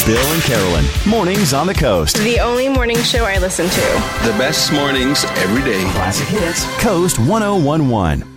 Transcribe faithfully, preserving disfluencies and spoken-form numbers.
Bill and Carolyn, mornings on the coast. The only morning show I listen to. The best mornings every day. Classic hits, Coast one oh one one.